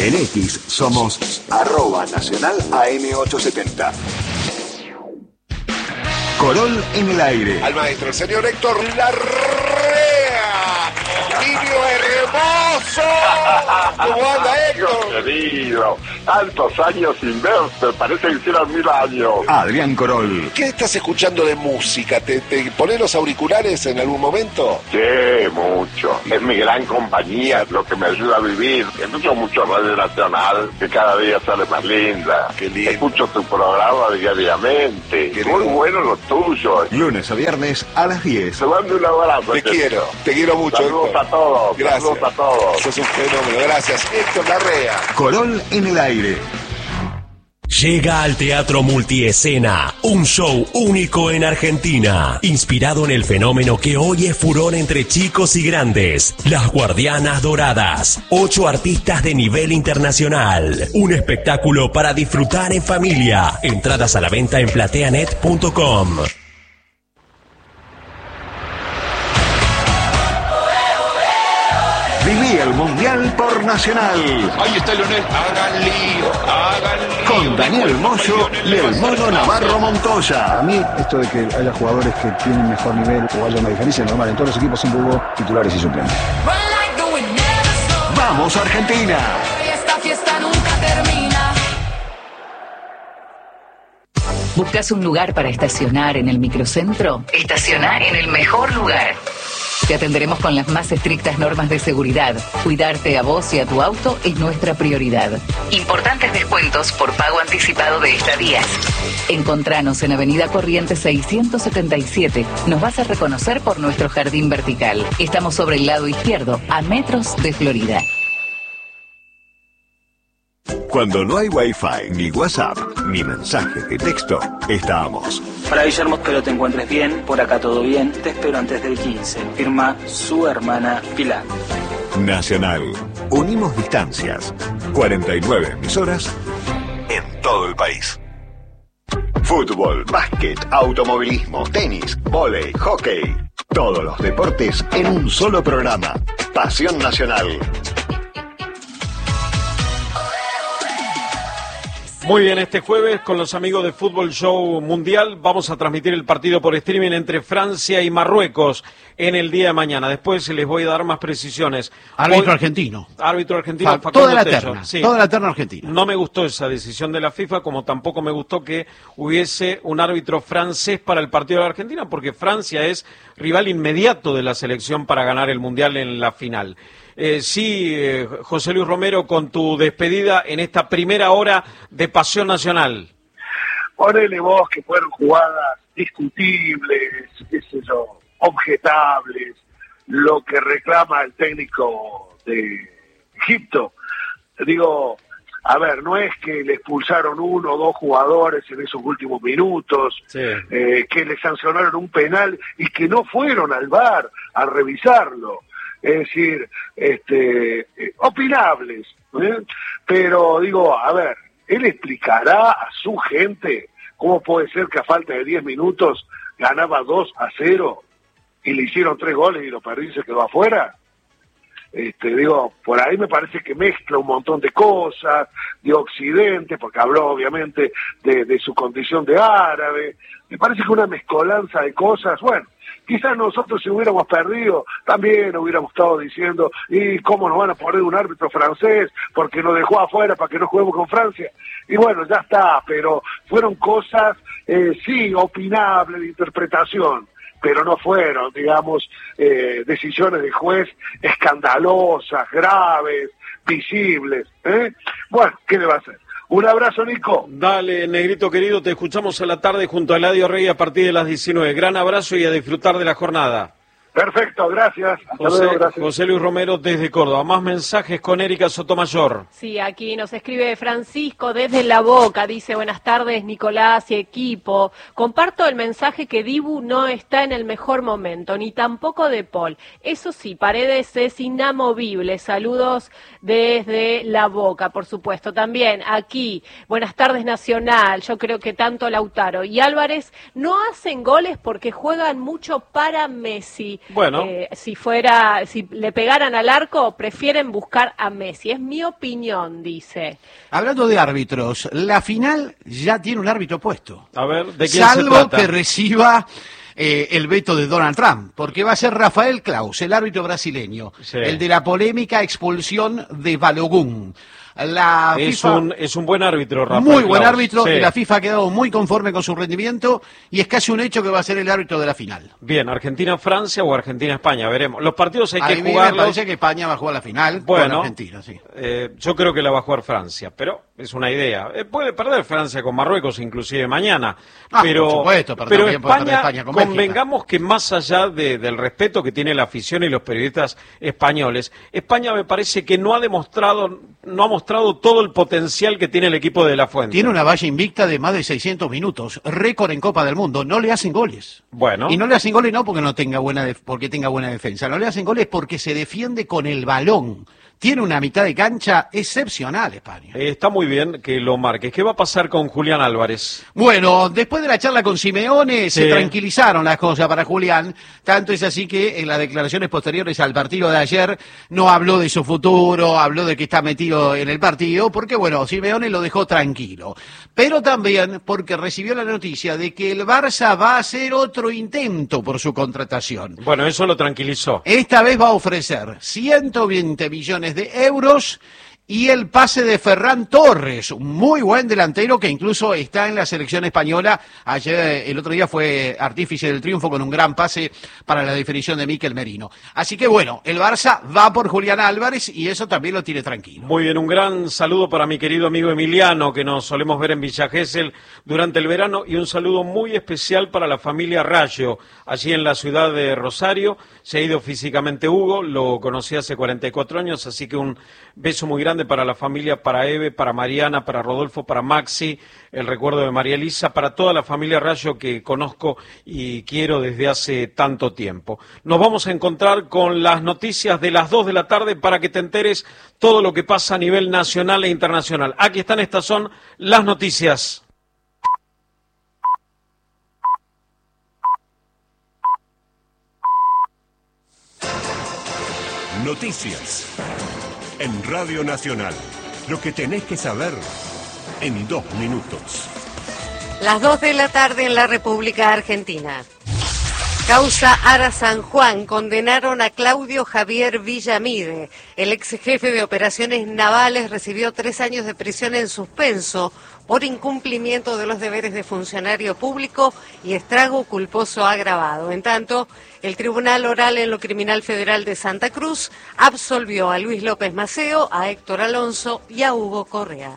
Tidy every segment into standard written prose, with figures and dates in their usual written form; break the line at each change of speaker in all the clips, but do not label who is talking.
En X somos @Nacional AM870. Corol en el aire.
Al maestro, el señor Héctor Larrea. Niño hermoso. ¿Cómo anda, Héctor?
Querido, tantos años sin verte, parece que hicieron 1000 años.
Adrián Corol.
¿Qué estás escuchando de música? ¿Te pones los auriculares en algún momento?
Sí, mucho. Es mi gran compañía, lo que me ayuda a vivir. Escucho mucho Radio Nacional, que cada día sale más linda.
Qué lindo.
Escucho tu programa diariamente.
Qué
Muy
lindo.
bueno lo tuyo.
Lunes a viernes a las 10.
Te mando un abrazo.
Te quiero mucho,
Saludos
Héctor.
a todos.
Gracias.
Saludos a todos.
Sos un fenómeno, gracias. Héctor Larrea.
Corol en el aire.
Llega al Teatro Multiescena, un show único en Argentina, inspirado en el fenómeno que hoy es furor entre chicos y grandes, Las Guardianas Doradas, 8 artistas de nivel internacional, un espectáculo para disfrutar en familia, entradas a la venta en plateanet.com.
Viví el Mundial por Nacional.
Ahí está Leonel. Hagan lío.
Con Daniel Moyo y el Mono Navarro Montoya.
A mí, esto de que haya jugadores que tienen mejor nivel o haya una diferencia normal en todos los equipos, siempre hubo titulares y suplentes.
¡Vamos, Argentina!
Esta fiesta nunca termina.
¿Buscas un lugar para estacionar en el microcentro? Estaciona en el mejor lugar. Te atenderemos con las más estrictas normas de seguridad. Cuidarte a vos y a tu auto es nuestra prioridad. Importantes descuentos por pago anticipado de estadías. Encontranos en Avenida Corrientes 677. Nos vas a reconocer por nuestro jardín vertical. Estamos sobre el lado izquierdo, a metros de Florida.
Cuando no hay Wi-Fi, ni WhatsApp, ni mensaje de texto, estamos.
Para Guillermo, espero te encuentres bien, por acá todo bien, te espero antes del 15. Firma su hermana Pilar.
Nacional. Unimos distancias. 49 emisoras en todo el país. Fútbol, básquet, automovilismo, tenis, vóley, hockey. Todos los deportes en un solo programa. Pasión Nacional.
Muy bien, este jueves con los amigos de Fútbol Show Mundial vamos a transmitir el partido por streaming entre Francia y Marruecos en el día de mañana. Después les voy a dar más precisiones.
Árbitro argentino.
Árbitro argentino.
Toda la terna, sí. Toda la terna argentina.
No me gustó esa decisión de la FIFA, como tampoco me gustó que hubiese un árbitro francés para el partido de la Argentina, porque Francia es rival inmediato de la selección para ganar el Mundial en la final. José Luis Romero, con tu despedida en esta primera hora de Pasión Nacional.
Ponele vos que fueron jugadas discutibles, qué sé yo, objetables, lo que reclama el técnico de Egipto. Digo, a ver, no es que le expulsaron 1 o 2 jugadores en esos últimos minutos,
sí.
Que le sancionaron un penal y que no fueron al VAR a revisarlo. Es decir, opinables, ¿eh? Pero digo, a ver, él explicará a su gente cómo puede ser que a falta de 10 minutos ganaba 2-0 y le hicieron 3 goles y lo perdió y se quedó afuera. Digo, por ahí me parece que mezcla un montón de cosas, de Occidente, porque habló obviamente de su condición de árabe. Me parece que una mezcolanza de cosas, bueno, quizás nosotros si hubiéramos perdido, también hubiéramos estado diciendo, ¿y cómo nos van a poner un árbitro francés? Porque nos dejó afuera para que no juguemos con Francia. Y bueno, ya está, pero fueron cosas, sí, opinables, de interpretación, pero no fueron, digamos, decisiones de juez escandalosas, graves, visibles. Bueno, ¿qué le va a hacer? Un abrazo, Nico.
Dale, negrito querido, te escuchamos a la tarde junto a Eladio Rey a partir de las 19. Gran abrazo y a disfrutar de la jornada.
Perfecto, gracias. Hasta luego, gracias.
José Luis Romero desde Córdoba. Más mensajes con Erika Sotomayor.
Sí, aquí nos escribe Francisco desde La Boca. Dice, buenas tardes, Nicolás y equipo. Comparto el mensaje que Dibu no está en el mejor momento, ni tampoco de Paul. Eso sí, Paredes es inamovible. Saludos desde La Boca, por supuesto. También aquí, buenas tardes, Nacional. Yo creo que tanto Lautaro y Álvarez no hacen goles porque juegan mucho para Messi. si le pegaran al arco, prefieren buscar a Messi. Es mi opinión, dice.
Hablando de árbitros, la final ya tiene un árbitro puesto.
A ver, ¿de quién se trata?
Salvo que reciba el veto de Donald Trump, porque va a ser Rafael Claus, el árbitro brasileño, el de la polémica expulsión de Balogun.
Es un buen árbitro, Rafael
Muy buen
Claus.
árbitro, y la FIFA ha quedado muy conforme con su rendimiento y es casi un hecho que va a ser el árbitro de la final.
Bien, ¿Argentina-Francia o Argentina-España? Veremos. Los partidos hay que jugarlos.
Me parece que España va a jugar la final con Argentina, sí.
Yo creo que la va a jugar Francia, pero es una idea. Puede perder Francia con Marruecos inclusive mañana. Pero,
por supuesto, pero España con
convengamos que más allá del respeto que tiene la afición y los periodistas españoles, España me parece que no ha mostrado todo el potencial que tiene el equipo de La Fuente.
Tiene una valla invicta de más de 600 minutos, récord en Copa del Mundo, no le hacen goles.
Bueno.
Y no le hacen goles no porque tenga buena defensa, no le hacen goles porque se defiende con el balón. Tiene una mitad de cancha excepcional España.
Está muy bien que lo marques. ¿Qué va a pasar con Julián Álvarez?
Bueno, después de la charla con Simeone se tranquilizaron las cosas para Julián. Tanto es así que en las declaraciones posteriores al partido de ayer no habló de su futuro, habló de que está metido en el partido, porque bueno, Simeone lo dejó tranquilo. Pero también porque recibió la noticia de que el Barça va a hacer otro intento por su contratación.
Bueno, eso lo tranquilizó.
Esta vez va a ofrecer 120 millones de euros y el pase de Ferran Torres, un muy buen delantero que incluso está en la selección española. Ayer, el otro día fue artífice del triunfo con un gran pase para la definición de Mikel Merino. Así que bueno, el Barça va por Julián Álvarez y eso también lo tiene tranquilo.
Muy bien, un gran saludo para mi querido amigo Emiliano, que nos solemos ver en Villa Gesell durante el verano, y un saludo muy especial para la familia Rayo, allí en la ciudad de Rosario. Se ha ido físicamente Hugo, lo conocí hace 44 años, así que un beso muy grande para la familia, para Eve, para Mariana, para Rodolfo, para Maxi, el recuerdo de María Elisa, para toda la familia Rayo que conozco y quiero desde hace tanto tiempo. Nos vamos a encontrar con las noticias de las 2 de la tarde para que te enteres todo lo que pasa a nivel nacional e internacional. Aquí están, estas son las noticias.
Noticias en Radio Nacional. Lo que tenés que saber en 2 minutos.
Las 2 de la tarde en la República Argentina. Causa Ara San Juan. Condenaron a Claudio Javier Villamide. El ex jefe de operaciones navales recibió 3 años de prisión en suspenso por incumplimiento de los deberes de funcionario público y estrago culposo agravado. En tanto, el Tribunal Oral en lo Criminal Federal de Santa Cruz absolvió a Luis López Maceo, a Héctor Alonso y a Hugo Correa.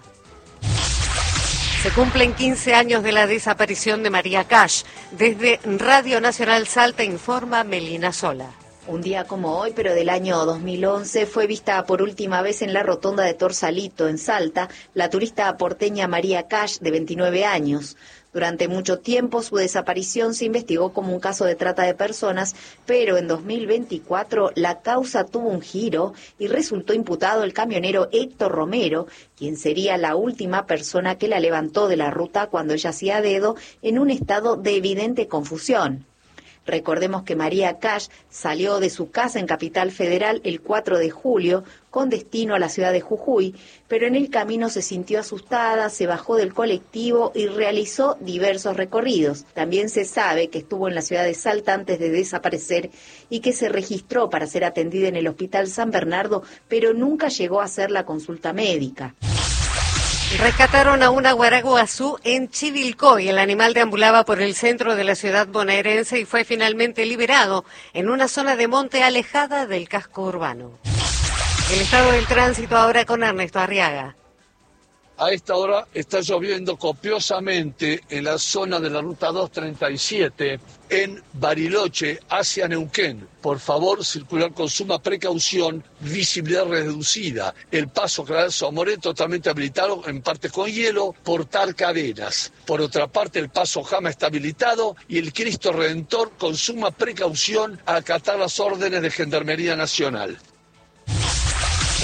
Se cumplen 15 años de la desaparición de María Cash. Desde Radio Nacional Salta informa Melina Sola.
Un día como hoy, pero del año 2011, fue vista por última vez en la rotonda de Torsalito, en Salta, la turista porteña María Cash, de 29 años. Durante mucho tiempo su desaparición se investigó como un caso de trata de personas, pero en 2024 la causa tuvo un giro y resultó imputado el camionero Héctor Romero, quien sería la última persona que la levantó de la ruta cuando ella hacía dedo en un estado de evidente confusión. Recordemos que María Cash salió de su casa en Capital Federal el 4 de julio con destino a la ciudad de Jujuy, pero en el camino se sintió asustada, se bajó del colectivo y realizó diversos recorridos. También se sabe que estuvo en la ciudad de Salta antes de desaparecer y que se registró para ser atendida en el Hospital San Bernardo, pero nunca llegó a hacer la consulta médica.
Rescataron a una guaraguazú en Chivilcoy. El animal deambulaba por el centro de la ciudad bonaerense y fue finalmente liberado en una zona de monte alejada del casco urbano. El estado del tránsito ahora con Ernesto Arriaga.
A esta hora está lloviendo copiosamente en la zona de la ruta 237 en Bariloche hacia Neuquén. Por favor, circular con suma precaución, visibilidad reducida. El paso General Somoré totalmente habilitado, en parte con hielo, portar cadenas. Por otra parte, el paso Jama está habilitado y el Cristo Redentor con suma precaución a acatar las órdenes de Gendarmería Nacional.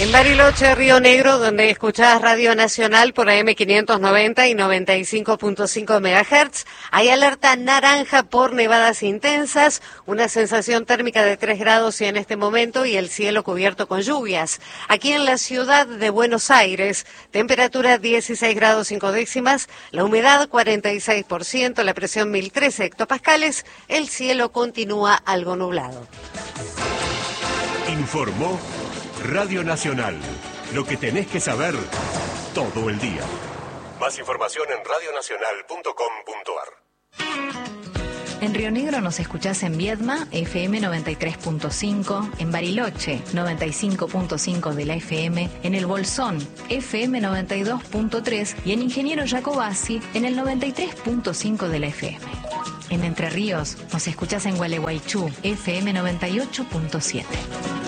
En Bariloche, Río Negro, donde escuchás Radio Nacional por AM 590 y 95.5 MHz, hay alerta naranja por nevadas intensas, una sensación térmica de 3 grados y en este momento y el cielo cubierto con lluvias. Aquí en la ciudad de Buenos Aires, temperatura 16 grados 5 décimas, la humedad 46%, la presión 1013 hectopascales, el cielo continúa algo nublado.
Informó Radio Nacional. Lo que tenés que saber todo el día. Más información en radionacional.com.ar.
En Río Negro nos escuchás en Viedma, FM 93.5, en Bariloche, 95.5 de la FM, en El Bolsón, FM 92.3 y en Ingeniero Jacobasi, en el 93.5 de la FM. En Entre Ríos nos escuchás en Gualeguaychú, FM 98.7.